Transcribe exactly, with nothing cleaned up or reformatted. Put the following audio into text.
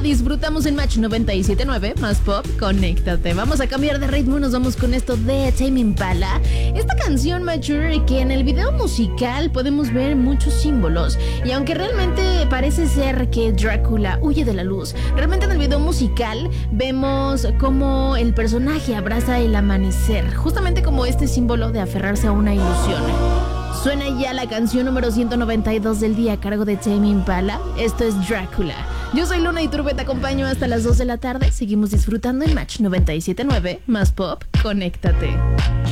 disfrutamos en Match noventa y siete punto nueve, más pop, conéctate. Vamos a cambiar de ritmo, nos vamos con esto de Tame Impala. Esta canción, Mature, que en el video musical podemos ver muchos símbolos. Y aunque realmente parece ser que Drácula huye de la luz, realmente en el video musical vemos cómo el personaje abraza el amanecer, justamente como este símbolo de aferrarse a una ilusión. Suena ya la canción número ciento noventa y dos del día a cargo de Tame Impala. Esto es Drácula. Yo soy Luna Iturbe, te acompaño hasta las dos de la tarde. Seguimos disfrutando en Match noventa y siete punto nueve, más pop, conéctate.